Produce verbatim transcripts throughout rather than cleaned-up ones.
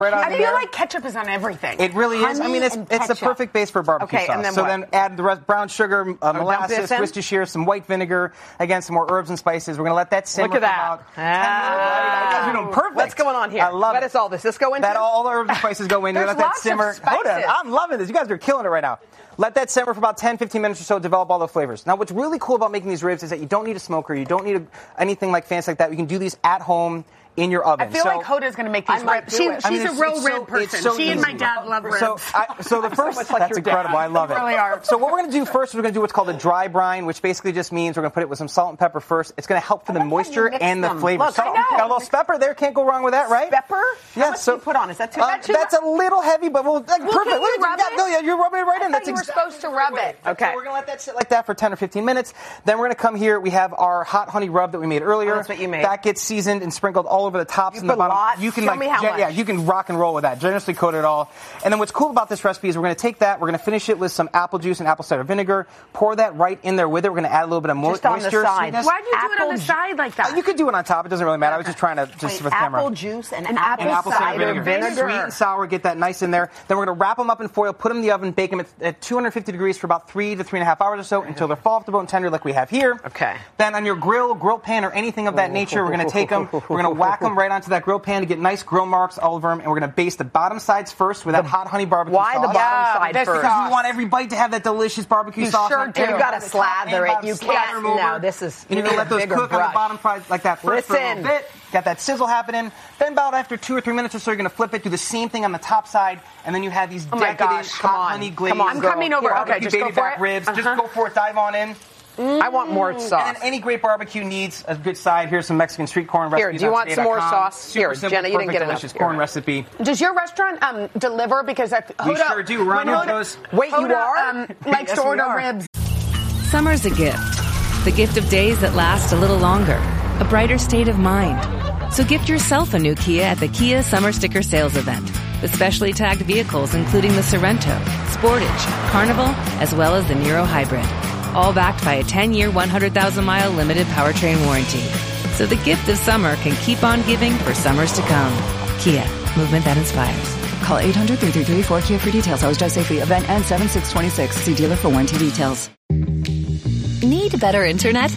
Right I feel there. like ketchup is on everything. It really Honey is. I mean, it's it's the perfect base for barbecue Okay, sauce. and then so what? then add the rest, brown sugar, uh, Oh, dump molasses, this in? Worcestershire, some white vinegar, again, some more herbs and spices. We're going to let that simmer Look at for that. about ten minutes. Right? You guys are doing perfect. What's going on here? I love What it. is all this? This go into? That all the herbs and spices go in. You There's let that lots of simmer. Hold on. spices. I'm loving this. You guys are killing it right now. Let that simmer for about ten, fifteen minutes or so, develop all the flavors. Now, what's really cool about making these ribs is that you don't need a smoker. You don't need a, anything like fancy like that. You can do these at home in your oven. I feel so, like Hoda's going to make these I might ribs. do She, it. she's I mean, a it's- real it's rib so- person. it's so she and my easy. dad love ribs. So, I, so the first, much like that's your incredible. dad. I love You it. really are. So what we're going to do first is we're going to do what's called a dry brine, which basically just means we're going to put it with some salt and pepper first. It's going to help for the like how you moisture mix and the them. flavor. Look, I Salt, know. got a little pepper there. Can't go wrong with that, right? Pepper? Yeah. How much so do you put on? Is that too uh, much? That's a little heavy, but we'll like, Well, perfect. can you Look, rub yeah, it? no, yeah, you're rubbing it right I in. thought That's you were exactly supposed to rub it. Okay. Okay. So we're going to let that sit like that for ten or fifteen minutes. Then we're going to come here. We have our hot honey rub that we made earlier. Oh, that's what you made. That gets seasoned and sprinkled all over the tops You and the put bottom. lots? You can Show like, me how yeah, much. yeah, you can rock and roll with that. Generously coat it all. And then what's cool about this recipe is we're going to take that. We're going to finish it with some apple juice and apple cider vinegar. Pour that right in there with it. We're going to add a little bit of mo- Just on the moisture, side. sweetness. Why'd you do it Apple on the ju- side like that? Uh, you could do it on top. It doesn't really matter. I was just trying to just Wait, for the camera. apple juice and, And apple, And apple cider cider vinegar. vinegar. Sweet and sour, get that nice in there. Then we're going to wrap them up in foil, put them in the oven, bake them at, at two hundred fifty degrees for about three to three and a half hours or so until they're fall off the bone tender like we have here. Okay. Then on your grill, grill pan, or anything of that nature, we're going to take them, we're going to whack them right onto that grill pan to get nice grill marks all over them, and we're going to baste the bottom sides first with that hot honey barbecue Why sauce. the bottom Yeah, side that's first? because you want every bite to have that delicious barbecue You sauce. sure on do. it. You gotta The top slather and it. bottom, You slather can't- them over. no, this is- And you you're going to need let a those bigger cook on brush. the bottom side like that first for a Listen. little bit. Got that sizzle happening. Then about after two or three minutes or so, you're going to flip it, do the same thing on the top side, and then you have these Oh my decadent gosh, come hot on. honey glazed. Come on, I'm coming over. barbecue Okay, just go baby for back it. ribs. Uh-huh. Just go for it. Dive on in. I want more And sauce. then any great barbecue needs a good side. Here's some Mexican street corn Here, recipes. do you on want today some more dot com. sauce? Super Here, simple, Jenna, you didn't perfect, get enough. delicious Here. corn recipe. Does your restaurant um, deliver? Because I, We Hoda, sure do. We're on when your Hoda- toes. Wait, you Hoda, are? um, likes Yes, to we order are. ribs. Summer's a gift. The gift of days that last a little longer. A brighter state of mind. So gift yourself a new Kia at the Kia Summer Sticker Sales Event. With specially tagged vehicles including the Sorrento, Sportage, Carnival, as well as the Niro Hybrid. All backed by a ten-year, one hundred thousand mile limited powertrain warranty. So the gift of summer can keep on giving for summers to come. Kia, movement that inspires. Call eight hundred, three three three, four K I A for details. Always drive safely. Event ends seven six twenty-six. See dealer for warranty details. Need better internet?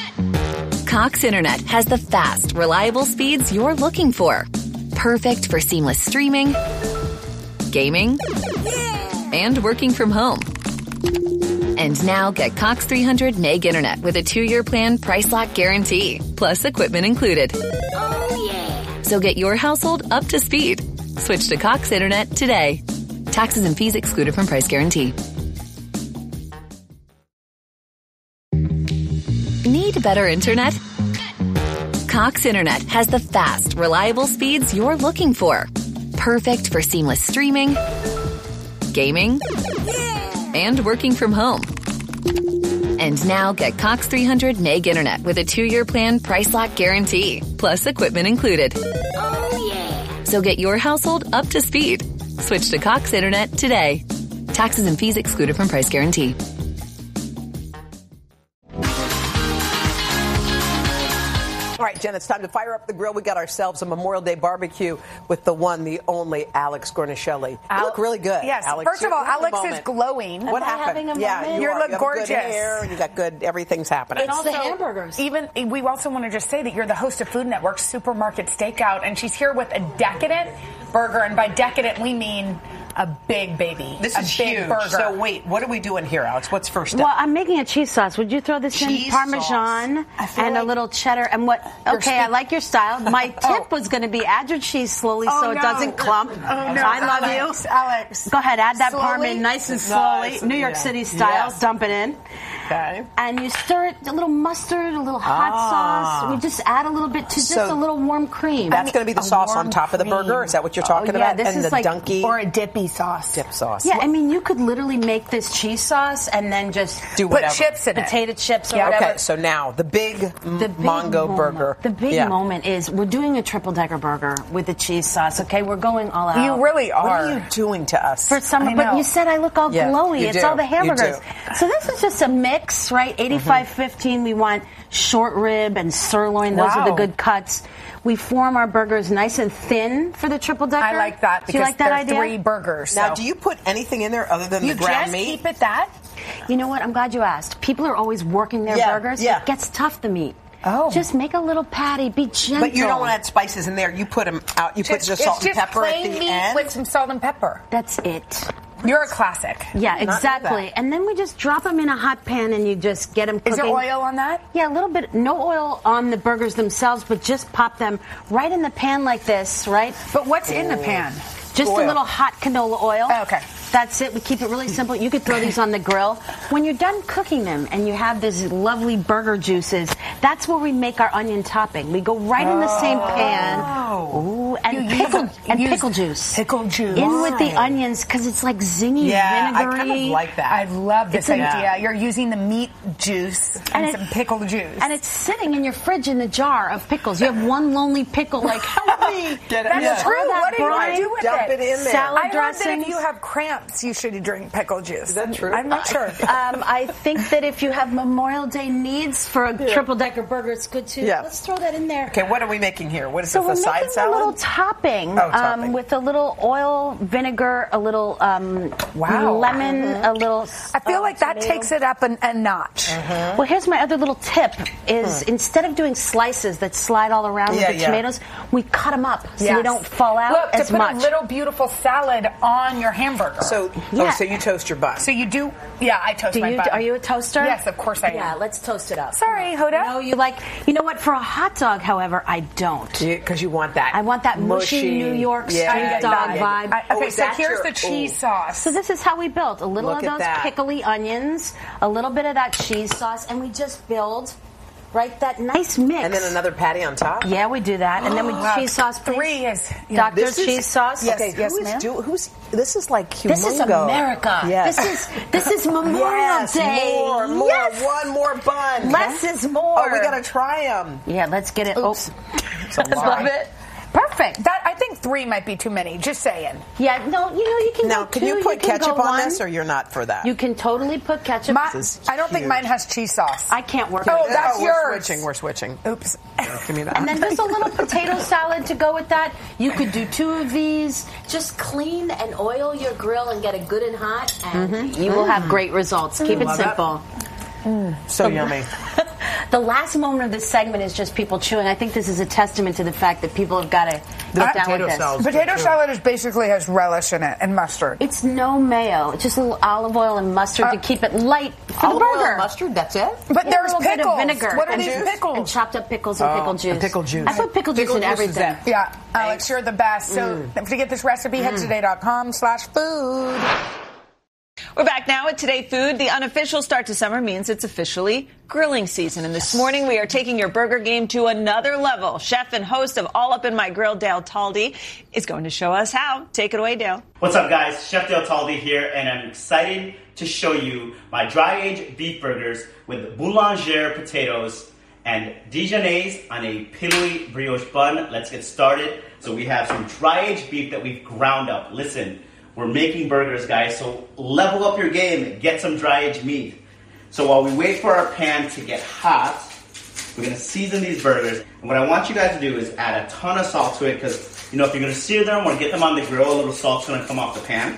Cox Internet has the fast, reliable speeds you're looking for. Perfect for seamless streaming, gaming, and working from home. And now get Cox three hundred meg internet with a two-year plan price lock guarantee, plus equipment included. Oh, yeah. So get your household up to speed. Switch to Cox Internet today. Taxes and fees excluded from price guarantee. Need better internet? Cox Internet has the fast, reliable speeds you're looking for. Perfect for seamless streaming, gaming, and working from home. And now get Cox three hundred meg internet with a two-year plan price lock guarantee, plus equipment included. Oh, yeah. So get your household up to speed. Switch to Cox Internet today. Taxes and fees excluded from price guarantee. All right, Jen, it's time to fire up the grill. We got ourselves a Memorial Day barbecue with the one, the only Alex Gornishelli. You Al- look really good. Yes. Alex. First of all, You're having a Alex is moment. glowing. What Am I happened? having a yeah, moment? you, You are. look you have gorgeous. Good hair and you got good. Everything's happening. It's also, the hamburgers. Even we also want to just say that you're the host of Food Network's Supermarket Stakeout, and she's here with a decadent burger, and by decadent we mean a big baby. This a is big huge. burger. So wait, what are we doing here, Alex? What's first step? Well, I'm making a cheese sauce. Would you throw this Cheese in Parmesan sauce. I feel and a like little cheddar? And what? you're Okay, I speak- like your style. My tip Oh. was going to be add your cheese slowly Oh, so it no. doesn't clump. Oh, no. I love Alex, you, Alex. Go ahead, add that Slowly? parmesan nice and slowly, Nice, New York yeah. City style. Yes. Dump it in. Okay. And you stir it, a little mustard, a little hot Ah. sauce. We just add a little bit to just So a little warm cream. That's going to be the a sauce warm on top of the burger. cream. Is that what you're talking Oh, yeah, about? this and is the like- dunky Or a dippy sauce. dip sauce. Yeah, I mean, you could literally make this cheese sauce and then just Do Put whatever. chips in it. potato chips or Yeah. whatever. Okay, so now the big, The big Mongo moment, burger. The big Yeah. moment is we're doing a triple decker burger with the cheese sauce. Okay, we're going all out. You really are. What are you doing to us? for summer, I but know. you said I look all Yeah, glowy. you It's do. all the You hamburgers. do. So this is just a mix, right? eighty-five fifteen. We want short rib and sirloin. Those are the Wow. good cuts. We form our burgers nice and thin for the triple decker. I like that Do because you like that there are idea? three burgers. Now, so. do you put anything in there other than you the ground just meat? keep it that? You know what? I'm glad you asked. People are always working their Yeah, burgers. yeah. It gets tough, the meat. Oh. Just make a little patty. Be gentle. But you don't want to add spices in there. You put them out. You put Just- just salt it's and just pepper at plain the meat end. with some salt and pepper. That's it. You're a classic. Yeah, know exactly. that. And then we just drop them in a hot pan and you just get them cooking. Is there oil on that? Yeah, a little bit. No oil on the burgers themselves, but just pop them right in the pan like this, right? But what's in the pan? Just Oil. a little hot canola oil. Oh, okay. That's it. We keep it really simple. You could throw these on the grill. When you're done cooking them and you have these lovely burger juices, that's where we make our onion topping. We go right in the same pan. Ooh, and You use pickle a- and use pickle juice. pickle juice. In with the Why? onions because it's like zingy, Yeah, I vinegary. kind of like that. I love this It's a- idea. You're using the meat juice and, And it- some pickle juice. And it's sitting in your fridge in a jar of pickles. You have one lonely pickle, like, help me. Get it- That's yeah. true. That What are you going brine, to do with dump it? it in there. Salad I heard that dressings. if you have cramps, you should drink pickle juice. Is that true? I'm not sure. Um, I think that if you have Memorial Day needs for a triple decker burger, it's good too. Yeah. Let's throw that in there. Okay, what are we making here? What is So this, we're a making side salad? a little topping, Oh, topping. Um, with a little oil, vinegar, a little um, Wow. lemon, a little. I feel uh, like that tomato. takes it up a, a notch. Well, here's my other little tip: is instead of doing slices that slide all around Yeah, with the yeah. tomatoes, we cut them up so Yes. they don't fall out Look, as to put much. a little beautiful salad on your hamburger. So, Yeah. oh, so you toast your bun. So you do, yeah, I toast Do my you, bun. are you a toaster? Yes, of course I am. Yeah, let's toast it up. Sorry, Hoda. No, you like. You know what? For a hot dog, however, I don't. Because you want that. I want that mushy New York street yeah, dog yeah, vibe. yeah. I- okay, Oh, so that's here's your- the cheese ooh. sauce. So this is how we built a little Look of at those that. pickly onions, a little bit of that cheese sauce, and we just build right that nice mix. And then another patty on top? Yeah, we do that, and then we Wow, cheese sauce. Please. three is- yeah. Doctor This is- cheese sauce. Yes, Okay, yes, who is ma'am. do, who's this is like humongo. This is America. Yes. This is this is Memorial yes, Day. more, more, Yes. one more bun. Less is more. Oh, we gotta try them. Yeah, let's get it. Oops. Oh, It's a lot. love it. Perfect. That I think three might be too many. Just saying. Yeah, no, you know you can Now, go can two, you put can ketchup go on one. this, or you're not for that? You can totally put ketchup. My, This is I don't think huge. mine has cheese sauce. I can't work Oh, with it. that's oh, we're yours. switching. We're switching. Oops. Give me that. And then just a little potato salad to go with that. You could do two of these. Just clean and oil your grill and get it good and hot, and you will have great results. Keep it Love that. simple. so yummy. The last moment of this segment is just people chewing. I think this is a testament to the fact that people have got to The get down potato with this. salad. Potato salad is basically has relish in it and mustard. It's no mayo. It's just a little olive oil and mustard to keep it light for Olive the oil burger. and mustard. That's it. But Yeah, there's a little bit pickles. of vinegar. What are and these juice. pickles? And chopped up pickles and Oh, pickle and juice. pickle juice. I put pickle juice Pickle in juice is everything. it. Yeah, Alex, you're the best. So to get this recipe, head to today dot com slash food. We're back now at Today Food. The unofficial start to summer means it's officially grilling season. And this morning we are taking your burger game to another level. Chef and host of All Up in My Grill, Dale Taldy, is going to show us how. Take it away, Dale. What's up, guys? Chef Dale Taldy here, and I'm excited to show you my dry-aged beef burgers with boulanger potatoes and Dijonnaise on a pillowy brioche bun. Let's get started. So we have some dry-aged beef that we've ground up. Listen, we're making burgers, guys, so level up your game. Get some dry-aged meat. So while we wait for our pan to get hot, we're going to season these burgers. And what I want you guys to do is add a ton of salt to it because, you know, if you're going to sear them or get them on the grill, a little salt's going to come off the pan.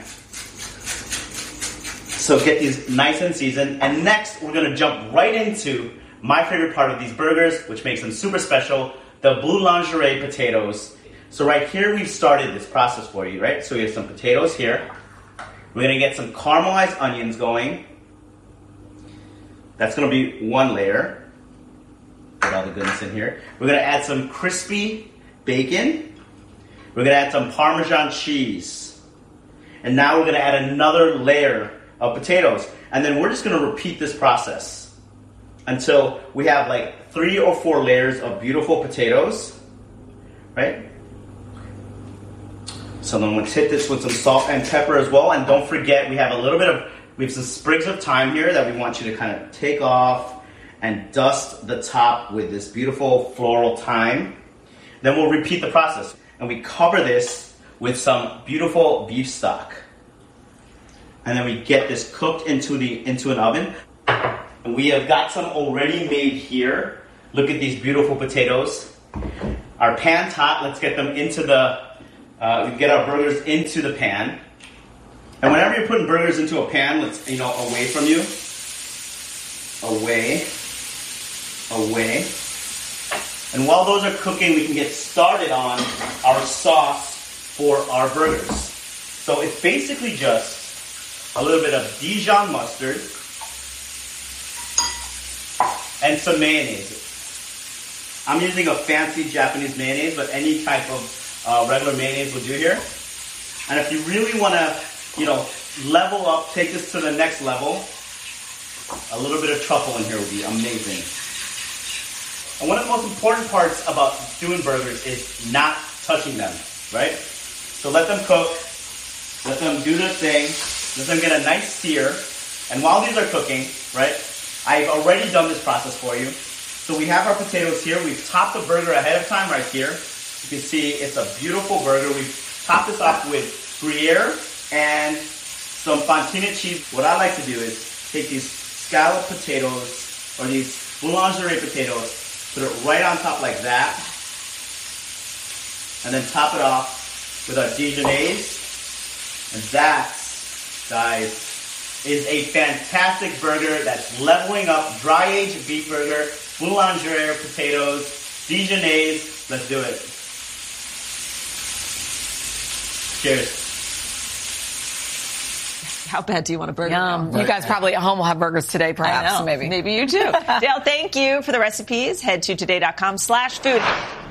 So get these nice and seasoned. And next, we're going to jump right into my favorite part of these burgers, which makes them super special, the boulangerie potatoes. So right here, we've started this process for you, right? So we have some potatoes here. We're going to get some caramelized onions going. That's going to be one layer. Put all the goodness in here. We're going to add some crispy bacon. We're going to add some Parmesan cheese. And now we're going to add another layer of potatoes. And then we're just going to repeat this process until we have like three or four layers of beautiful potatoes, right? So then let's hit this with some salt and pepper as well. And don't forget, we have a little bit of, we have some sprigs of thyme here that we want you to kind of take off and dust the top with this beautiful floral thyme. Then we'll repeat the process. And we cover this with some beautiful beef stock. And then we get this cooked into the into an oven. And we have got some already made here. Look at these beautiful potatoes. Our pan's hot. Let's get them into the, uh, we get our burgers into the pan. And whenever you're putting burgers into a pan, let's, you know, away from you. Away. Away. And while those are cooking, we can get started on our sauce for our burgers. So it's basically just a little bit of Dijon mustard and some mayonnaise. I'm using a fancy Japanese mayonnaise, but any type of uh, regular mayonnaise will do here. And if you really want to, you know, level up, take this to the next level, a little bit of truffle in here would be amazing. And one of the most important parts about doing burgers is not touching them, right? So let them cook, let them do their thing, let them get a nice sear. And while these are cooking, right, I've already done this process for you. So we have our potatoes here. We've topped the burger ahead of time right here. You can see it's a beautiful burger. We've topped this off with Gruyere and some fontina cheese. What I like to do is take these scalloped potatoes or these boulangerie potatoes, put it right on top like that, and then top it off with our Dijonnaise. And that, guys, is a fantastic burger that's leveling up. Dry-aged beef burger, boulangerie potatoes, Dijonnaise. Let's do it. Cheers. How bad do you want a burger? Yum. now? You guys probably at home will have burgers today, perhaps. I know. Maybe. Maybe you too. Dale, thank you for the recipes. Head to today dot com slash food.